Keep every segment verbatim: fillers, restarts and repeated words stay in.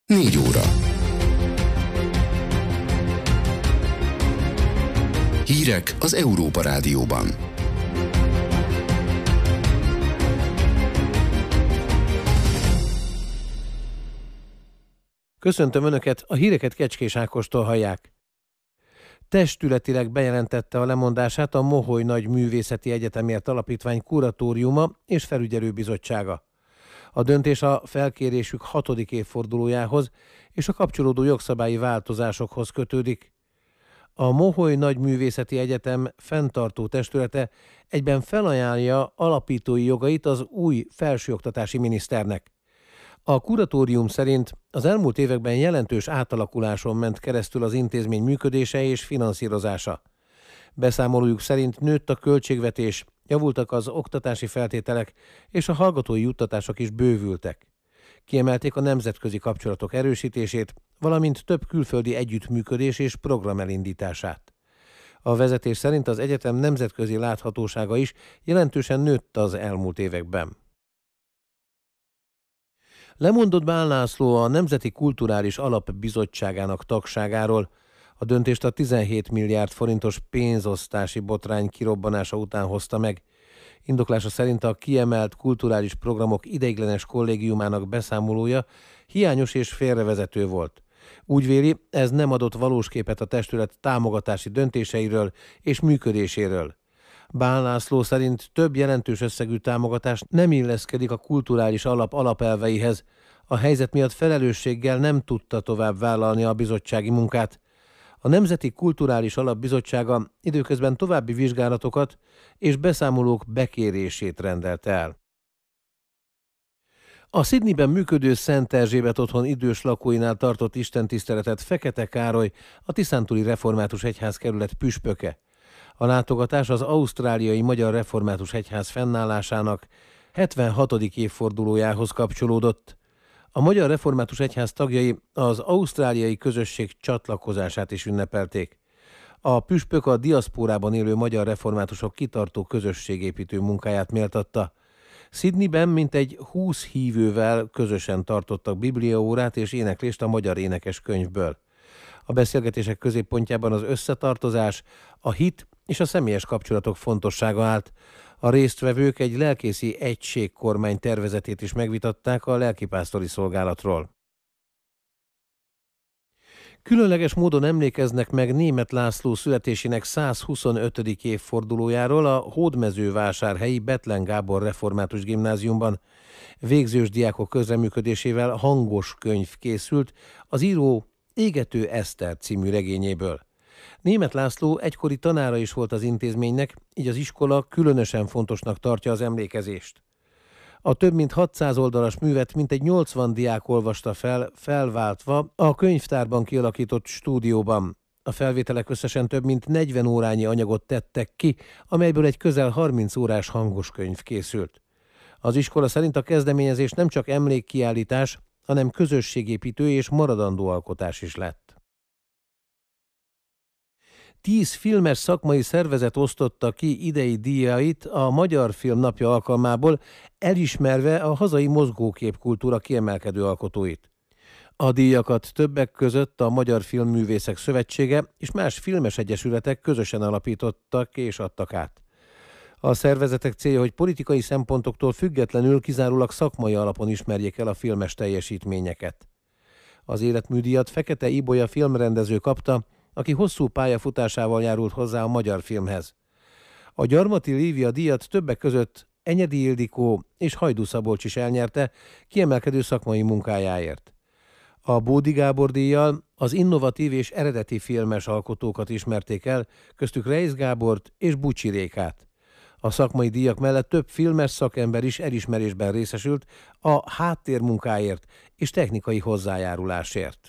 Négy óra. Hírek az Európa Rádióban. Köszöntöm Önöket, a híreket Kecskés Ákostól hallják. Testületileg bejelentette a lemondását a Moholy Nagy Művészeti Egyetemért Alapítvány kuratóriuma és felügyelőbizottsága. A döntés a felkérésük hatodik évfordulójához és a kapcsolódó jogszabályi változásokhoz kötődik. A Moholy Nagy Művészeti Egyetem fenntartó testülete egyben felajánlja alapítói jogait az új felsőoktatási miniszternek. A kuratórium szerint az elmúlt években jelentős átalakuláson ment keresztül az intézmény működése és finanszírozása. Beszámolójuk szerint nőtt a költségvetés, javultak az oktatási feltételek, és a hallgatói juttatások is bővültek. Kiemelték a nemzetközi kapcsolatok erősítését, valamint több külföldi együttműködés és program elindítását. A vezetés szerint az egyetem nemzetközi láthatósága is jelentősen nőtt az elmúlt években. Lemondott Bál László a Nemzeti Kulturális Alap Bizottságának tagságáról. A döntést a tizenhét milliárd forintos pénzosztási botrány kirobbanása után hozta meg. Indoklása szerint a kiemelt kulturális programok ideiglenes kollégiumának beszámolója hiányos és félrevezető volt. Úgy véli, ez nem adott valós képet a testület támogatási döntéseiről és működéséről. Bál László szerint több jelentős összegű támogatás nem illeszkedik a kulturális alap alapelveihez. A helyzet miatt felelősséggel nem tudta tovább vállalni a bizottsági munkát. A Nemzeti Kulturális Alap Bizottsága időközben további vizsgálatokat és beszámolók bekérését rendelte el. A Sydneyben működő Szent Erzsébet otthon idős lakóinál tartott istentiszteletet Fekete Károly, a Tiszántúli Református Egyház kerület püspöke. A látogatás az ausztráliai Magyar Református Egyház fennállásának hetvenhatodik évfordulójához kapcsolódott. A Magyar Református Egyház tagjai az ausztráliai közösség csatlakozását is ünnepelték. A püspök a diaszpórában élő magyar reformátusok kitartó közösségépítő munkáját méltatta. Sydneyben mintegy húsz hívővel közösen tartottak bibliaórát és éneklést a magyar énekes könyvből. A beszélgetések középpontjában az összetartozás, a hit és a személyes kapcsolatok fontossága állt. A résztvevők egy lelkészi egységkormány tervezetét is megvitatták a lelkipásztori szolgálatról. Különleges módon emlékeznek meg Németh László születésének százhuszonötödik évfordulójáról a hódmezővásárhelyi Bethlen Gábor Református Gimnáziumban. Végzős diákok közreműködésével hangos könyv készült az író Égető Eszter című regényéből. Németh László egykori tanára is volt az intézménynek, így az iskola különösen fontosnak tartja az emlékezést. A több mint hatszáz oldalas művet mintegy nyolcvan diák olvasta fel, felváltva a könyvtárban kialakított stúdióban. A felvételek összesen több mint negyven órányi anyagot tettek ki, amelyből egy közel harminc órás hangos könyv készült. Az iskola szerint a kezdeményezés nem csak emlékkiállítás, hanem közösségépítő és maradandó alkotás is lett. Tíz filmes szakmai szervezet osztotta ki idei díjait a Magyar Film Napja alkalmából, elismerve a hazai mozgóképkultúra kiemelkedő alkotóit. A díjakat többek között a Magyar Filmművészek Szövetsége és más filmes egyesületek közösen alapítottak és adtak át. A szervezetek célja, hogy politikai szempontoktól függetlenül kizárólag szakmai alapon ismerjék el a filmes teljesítményeket. Az életműdíjat Fekete Ibolya filmrendező kapta, aki hosszú pályafutásával járult hozzá a magyar filmhez. A Gyarmati Lívia díjat többek között Enyedi Ildikó és Hajdú Szabolcs is elnyerte kiemelkedő szakmai munkájáért. A Bódi Gábor díjjal az innovatív és eredeti filmes alkotókat ismerték el, köztük Reisz Gábort és Bucsi Rékát. A szakmai díjak mellett több filmes szakember is elismerésben részesült a háttérmunkáért és technikai hozzájárulásért.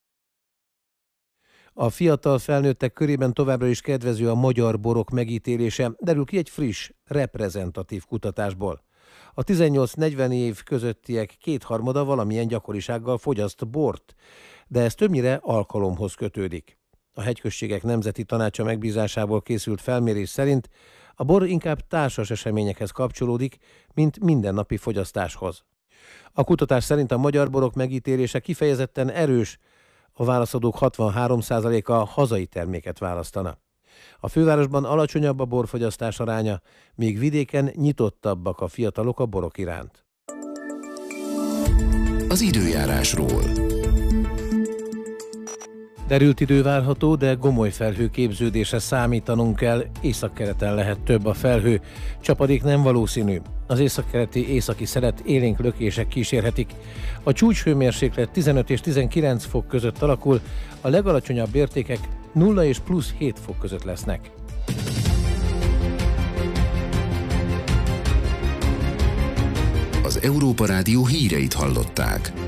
A fiatal felnőttek körében továbbra is kedvező a magyar borok megítélése, derül ki egy friss, reprezentatív kutatásból. A tizennyolc-negyven év közöttiek kétharmada valamilyen gyakorisággal fogyaszt bort, de ez többnyire alkalomhoz kötődik. A Hegyközségek Nemzeti Tanácsa megbízásából készült felmérés szerint a bor inkább társas eseményekhez kapcsolódik, mint mindennapi fogyasztáshoz. A kutatás szerint a magyar borok megítélése kifejezetten erős, a válaszadók hatvanhárom százaléka hazai terméket választana. A fővárosban alacsonyabb a borfogyasztás aránya, míg vidéken nyitottabbak a fiatalok a borok iránt. Az időjárásról. Derült idő várható, de gomoly felhőképződésre számítanunk kell, északkeleten lehet több a felhő, csapadék nem valószínű. Az északkeleti északi szelet élénk lökések kísérhetik. A csúcshőmérséklet tizenöt és tizenkilenc fok között alakul, a legalacsonyabb értékek nulla és plusz hét fok között lesznek. Az Európa Rádió híreit hallották.